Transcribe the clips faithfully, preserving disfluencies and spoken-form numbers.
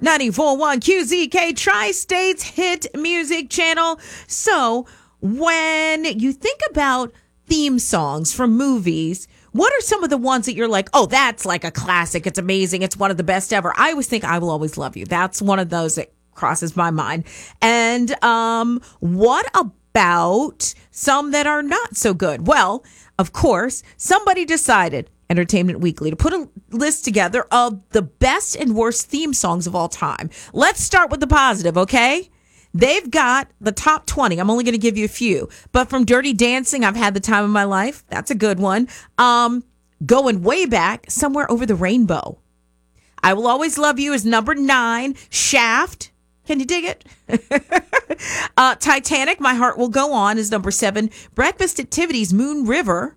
ninety-four point one Q Z K, Tri-State's hit music channel. So when you think about theme songs from movies, what are some of the ones that you're like, oh, that's like a classic. It's amazing. It's one of the best ever. I always think I Will Always Love You. That's one of those that crosses my mind. And um, what about some that are not so good? Well, of course, somebody decided, Entertainment Weekly, to put a list together of the best and worst theme songs of all time. Let's start with the positive, okay? They've got the top twenty. I'm only going to give you a few. But from Dirty Dancing, I've had the time of my life. That's a good one. Um, going way back, Somewhere Over the Rainbow. I Will Always Love You is number nine. Shaft. Can you dig it? uh, Titanic, My Heart Will Go On is number seven. Breakfast at Tiffany's, Moon River.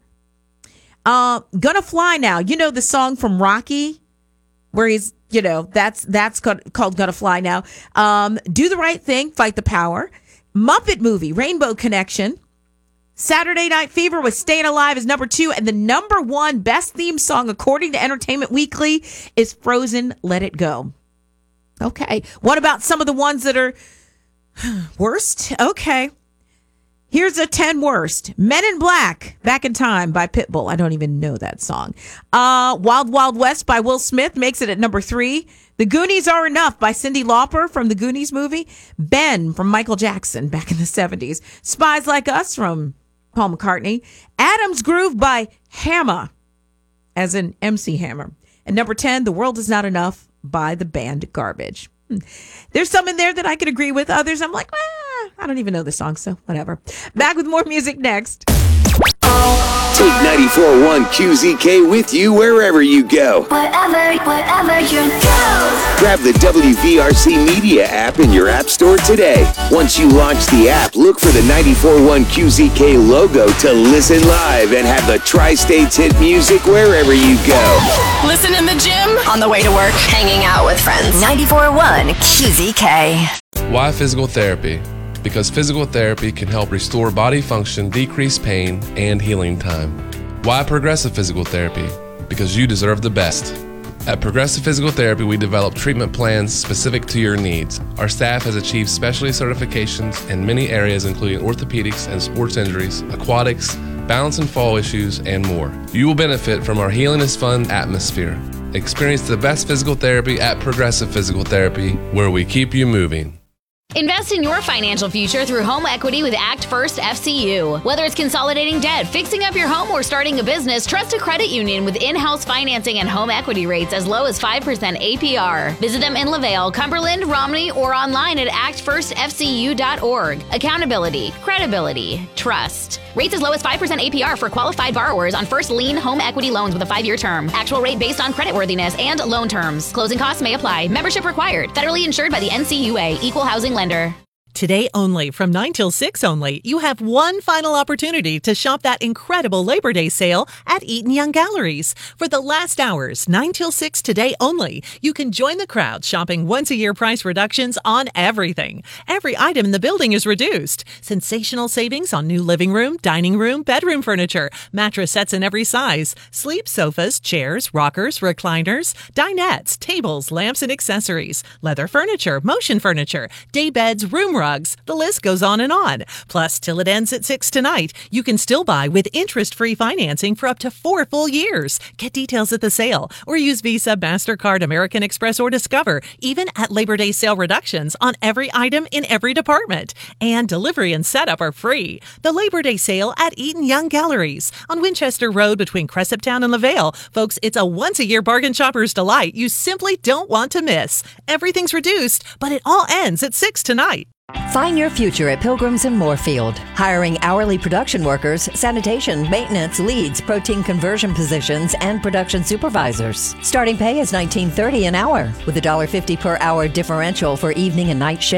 Uh, Gonna Fly Now. You know the song from Rocky where he's, you know, that's that's called, called Gonna Fly Now. Um, Do the Right Thing, Fight the Power. Muppet Movie, Rainbow Connection. Saturday Night Fever with Staying Alive is number two. And the number one best theme song, according to Entertainment Weekly, is Frozen, Let It Go. Okay. What about some of the ones that are worst? Okay. Here's a ten worst. Men in Black, Back in Time by Pitbull. I don't even know that song. Uh, Wild Wild West by Will Smith makes it at number three. The Goonies Are Enough by Cyndi Lauper from the Goonies movie. Ben from Michael Jackson back in the seventies. Spies Like Us from Paul McCartney. Adam's Groove by Hammer, as in M C Hammer. And number ten, The World Is Not Enough by the band Garbage. Hmm. There's some in there that I could agree with. Others, I'm like, ah, I don't even know the song, so whatever. Back with more music next. Take ninety-four point one Q Z K with you wherever you go. Wherever, wherever you go. Grab the W V R C Media app in your app store today. Once you launch the app, look for the ninety-four point one Q Z K logo to listen live and have the Tri-State's hit music wherever you go. Listen in the gym, on the way to work, hanging out with friends. ninety-four point one Q Z K. Why physical therapy? Because physical therapy can help restore body function, decrease pain, and healing time. Why Progressive Physical Therapy? Because you deserve the best. At Progressive Physical Therapy, we develop treatment plans specific to your needs. Our staff has achieved specialty certifications in many areas, including orthopedics and sports injuries, aquatics, balance and fall issues, and more. You will benefit from our Healing is Fun atmosphere. Experience the best physical therapy at Progressive Physical Therapy, where we keep you moving. Invest in your financial future through home equity with Act First F C U. Whether it's consolidating debt, fixing up your home, or starting a business, trust a credit union with in-house financing and home equity rates as low as five percent A P R. Visit them in Laval, Cumberland, Romney, or online at act first f c u dot org. Accountability, credibility, trust. Rates as low as five percent A P R for qualified borrowers on first lien home equity loans with a five-year term. Actual rate based on creditworthiness and loan terms. Closing costs may apply. Membership required. Federally insured by the N C U A. Equal housing lender. Today only, from nine till six only, you have one final opportunity to shop that incredible Labor Day sale at Eaton Young Galleries. For the last hours, nine till six today only, you can join the crowd shopping once-a-year price reductions on everything. Every item in the building is reduced. Sensational savings on new living room, dining room, bedroom furniture, mattress sets in every size, sleep sofas, chairs, rockers, recliners, dinettes, tables, lamps and accessories, leather furniture, motion furniture, day beds, room rugs. The list goes on and on. Plus, till it ends at six tonight, you can still buy with interest-free financing for up to four full years. Get details at the sale or use Visa, MasterCard, American Express, or Discover, even at Labor Day sale reductions on every item in every department. And delivery and setup are free. The Labor Day sale at Eaton Young Galleries on Winchester Road between Cresaptown and Laval. Folks, it's a once-a-year bargain shopper's delight you simply don't want to miss. Everything's reduced, but it all ends at six tonight. Find your future at Pilgrims in Moorfield. Hiring hourly production workers, sanitation, maintenance, leads, protein conversion positions, and production supervisors. Starting pay is nineteen thirty an hour with a one dollar fifty per hour differential for evening and night shift.